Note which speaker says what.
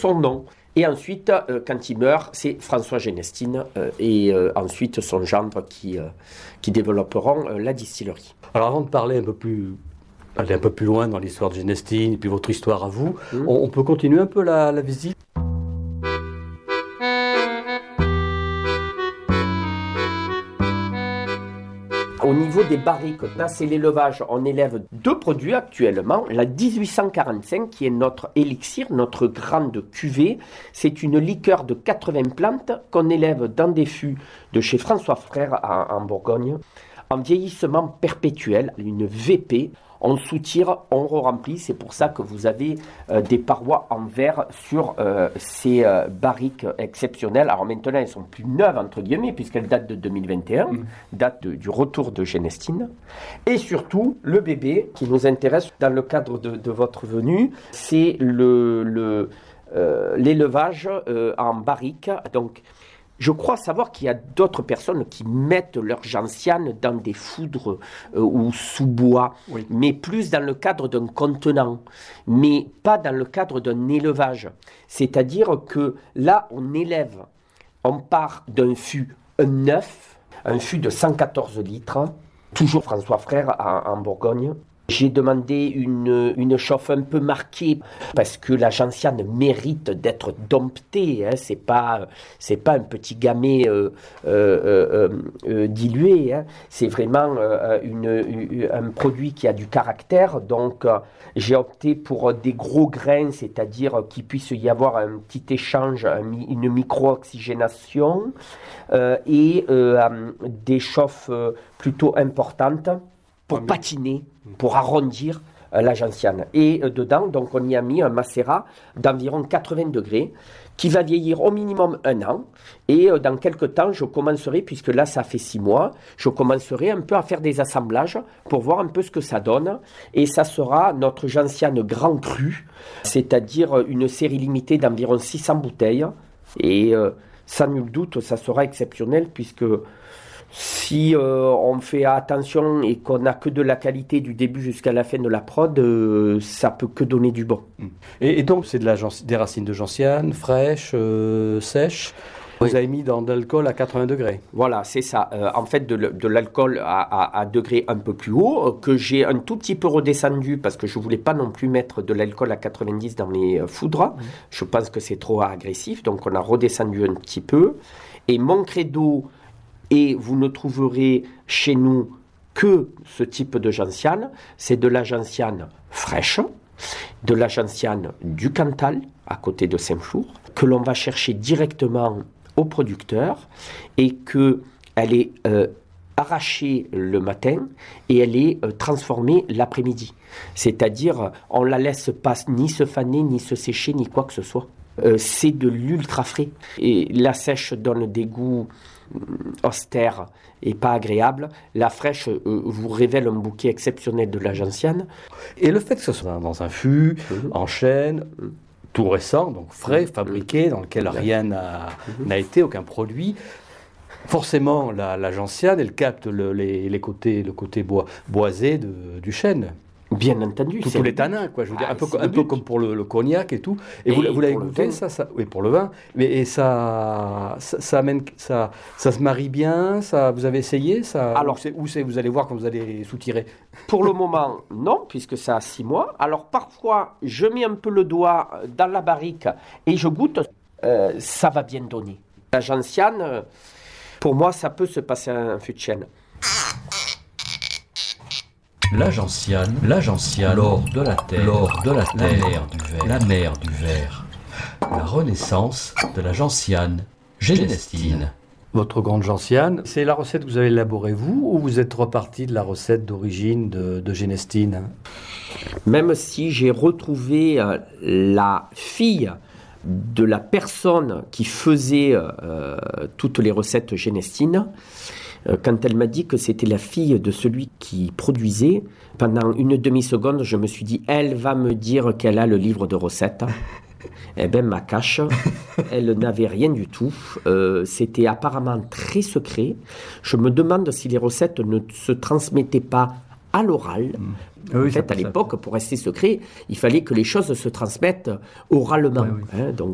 Speaker 1: son nom. Et ensuite, quand il meurt, c'est François Genestine et ensuite son gendre qui développeront la distillerie.
Speaker 2: Alors avant de parler aller un peu plus loin dans l'histoire de Genestine et puis votre histoire à vous, on peut continuer un peu la visite.
Speaker 1: Au niveau des barriques, là c'est l'élevage, on élève 2 produits actuellement. La 1845 qui est notre élixir, notre grande cuvée. C'est une liqueur de 80 plantes qu'on élève dans des fûts de chez François Frère en Bourgogne. En vieillissement perpétuel, une VP. On soutire, on re-remplit, c'est pour ça que vous avez des parois en verre sur ces barriques exceptionnelles. Alors maintenant, elles sont plus neuves, entre guillemets, puisqu'elles datent de 2021, date du retour de Genestine. Et surtout, le bébé qui nous intéresse dans le cadre de votre venue, c'est l'élevage en barrique. Donc, je crois savoir qu'il y a d'autres personnes qui mettent leur gentiane dans des foudres ou sous bois, mais plus dans le cadre d'un contenant, mais pas dans le cadre d'un élevage. C'est-à-dire que là, on part d'un fût neuf, un fût de 114 litres, toujours François Frère en Bourgogne. J'ai demandé une chauffe un peu marquée parce que la gentiane mérite d'être domptée. Hein. C'est pas un petit gamay dilué. Hein. C'est vraiment un produit qui a du caractère. Donc, j'ai opté pour des gros grains, c'est-à-dire qu'il puisse y avoir un petit échange, une micro-oxygénation et des chauffes plutôt importantes. Pour patiner, pour arrondir la gentiane. Et dedans, donc, on y a mis un macérat d'environ 80 degrés qui va vieillir au minimum 1 an. Et dans quelques temps, je commencerai, puisque là, ça fait 6 mois, je commencerai un peu à faire des assemblages pour voir un peu ce que ça donne. Et ça sera notre gentiane grand cru, c'est-à-dire une série limitée d'environ 600 bouteilles. Et sans nul doute, ça sera exceptionnel, puisque si on fait attention et qu'on n'a que de la qualité du début jusqu'à la fin de la prod, ça peut que donner du bon.
Speaker 2: Et donc, c'est des racines de gentiane, fraîches, sèches.
Speaker 1: Oui.
Speaker 2: Vous avez mis dans de l'alcool à 80 degrés.
Speaker 1: Voilà, c'est ça. En fait, de l'alcool à degré un peu plus haut, que j'ai un tout petit peu redescendu parce que je ne voulais pas non plus mettre de l'alcool à 90 dans mes foudres. Je pense que c'est trop agressif, donc on a redescendu un petit peu. Et mon credo... Et vous ne trouverez chez nous que ce type de gentiane. C'est de la gentiane fraîche, de la gentiane du Cantal, à côté de Saint-Flour, que l'on va chercher directement au producteur et qu'elle est arrachée le matin et elle est transformée l'après-midi. C'est-à-dire, on ne la laisse pas ni se faner, ni se sécher, ni quoi que ce soit. C'est de l'ultra frais. Et la sèche donne des goûts austère et pas agréable. La fraîche vous révèle un bouquet exceptionnel de la gentiane.
Speaker 2: Et le fait que ce soit dans un fût, en chêne, tout récent, donc frais, fabriqué, dans lequel rien n'a été, aucun produit, forcément la gentiane, elle capte le côté boisé du chêne.
Speaker 1: Bien entendu.
Speaker 2: Tous les tanins, quoi. Je veux dire, un peu comme pour le cognac et tout. Et vous l'avez goûté, ça, oui, pour le vin. Mais ça se marie bien. Vous avez essayé ça. Alors, vous allez voir quand vous allez soutirer.
Speaker 1: Pour le moment, non, puisque ça a 6 mois. Alors parfois, je mets un peu le doigt dans la barrique et je goûte. Ça va bien donner. La gentiane, pour moi, ça peut se passer un fût de chêne.
Speaker 3: La gentiane, l'or de la terre, la mer du verre. La renaissance de la gentiane, Genestine.
Speaker 2: Votre grande gentiane, c'est la recette que vous avez élaborée vous, ou vous êtes reparti de la recette d'origine de Genestine?
Speaker 1: Même si j'ai retrouvé la fille de la personne qui faisait toutes les recettes Genestine, quand elle m'a dit que c'était la fille de celui qui produisait, pendant une demi-seconde, je me suis dit, elle va me dire qu'elle a le livre de recettes. Eh bien, ma cache, elle n'avait rien du tout. C'était apparemment très secret. Je me demande si les recettes ne se transmettaient pas à l'oral.
Speaker 2: Oui,
Speaker 1: en fait, à l'époque, pour rester secret, il fallait que les choses se transmettent oralement. Oui. Hein, donc,